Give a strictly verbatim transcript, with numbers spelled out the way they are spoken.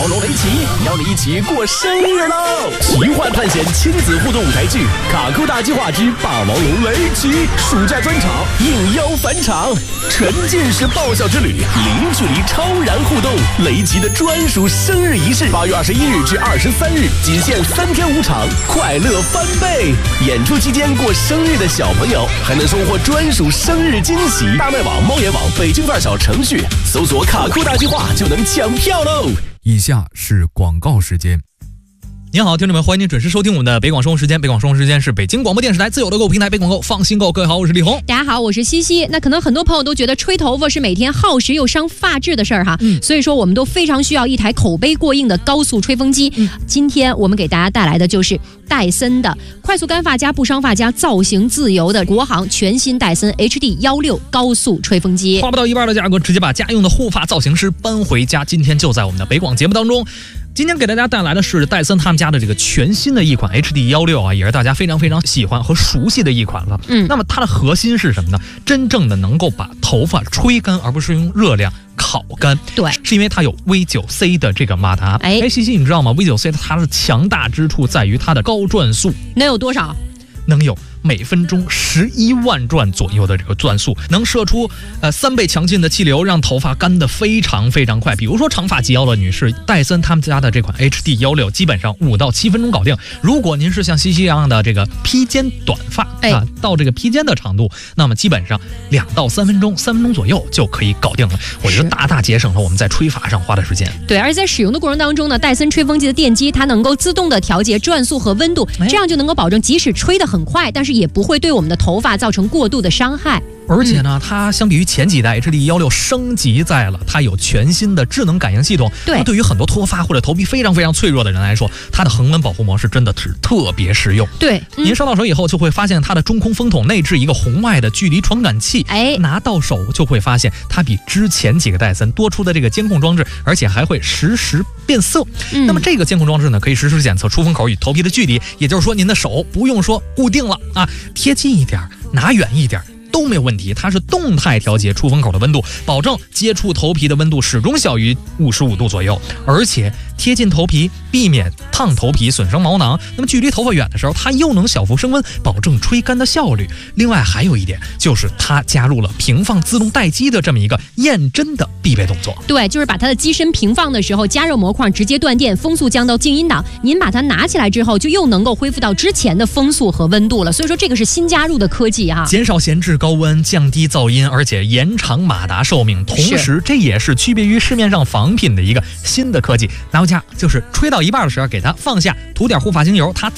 龙雷奇邀你一起过生日喽！奇幻探险亲子互动舞台剧《卡酷大计划之霸王龙雷奇》暑假专场应邀返场，沉浸式爆笑之旅，零距离超燃互动，雷奇的专属生日仪式，八月二十一日至二十三日，仅限三天五场，快乐翻倍！演出期间过生日的小朋友还能收获专属生日惊喜。大麦网、猫眼网、北京范儿小程序搜索“卡酷大计划”就能抢票喽！ 以下是广告时间。 您好，听众们，欢迎您准时收听我们的北广生活时间。北广生活时间是北京广播电视台自有的购物平台北广购，放心购。各位好，我是李红。 大家好，我是西西。那可能很多朋友都觉得吹头发是每天耗时又伤发质的事儿哈，嗯，所以说我们都非常需要一台口碑过硬的高速吹风机。嗯，今天我们给大家带来的就是戴森的快速干发加不伤发加造型自由的国行全新戴森 H D 一六 高速吹风机， 花不到一半的价格，直接把家用的护发造型师搬回家。今天就在我们的北广节目当中。今天给大家带来的是戴森他们家的这个全新的一款 H D 一六 啊，也是大家非常非常喜欢和熟悉的一款了。嗯，那么它的核心是什么呢？真正的能够把头发吹干，而不是用热量烤干。 对， 是因为它有 V 九 C 的这个马达。哎，哎，西西，你知道吗 ？V 九 C 它的强大之处在于它的高转速， 能有多少？ 能有每分钟十一万转左右的这个转速，能射出呃三倍强劲的气流，让头发干得非常非常快。比如说长发及腰的女士，戴森他们家的这款 H D 一六 基本上五到七分钟搞定。如果您是像西西一样的这个披肩短发、哎、啊，到这个披肩的长度，那么基本上两到三分钟，三分钟左右就可以搞定了。我觉得大大节省了我们在吹发上花的时间。 对，而且在使用的过程当中呢，戴森吹风机的电机它能够自动的调节转速和温度，这样就能够保证即使吹得很快，但是也不会对我们的头发造成过度的伤害。 而且呢，它相比于前几代 H D 一六 升级在了它有全新的智能感应系统。对，对于很多脱发或者头皮非常非常脆弱的人来说，它的恒温保护模式真的是特别实用。 对， 嗯、您收到手以后就会发现它的中空风筒内置一个红外的距离传感器，哎，拿到手就会发现它比之前几个戴森多出的这个监控装置，而且还会实时变色。嗯、那么这个监控装置呢，可以实时检测出风口与头皮的距离，也就是说您的手不用说固定了啊，贴近一点，拿远一点。都没有问题，它是动态调节出风口的温度，保证接触头皮的温度始终小于五十五度左右，而且贴近头皮，避免烫头皮损伤毛囊。那么距离头发远的时候，它又能小幅升温，保证吹干的效率。另外还有一点就是它加入了平放自动待机的这么一个验真的必备动作。 对，就是把它的机身平放的时候，加热模块直接断电，风速降到静音档。您把它拿起来之后，就又能够恢复到之前的风速和温度了。所以说这个是新加入的科技哈、啊， 减少闲置高温，降低噪音，而且延长马达寿命。同时这也是区别于市面上仿品的一个新的科技。拿回家就是吹到一半的时候给它放下，涂点护发精油，它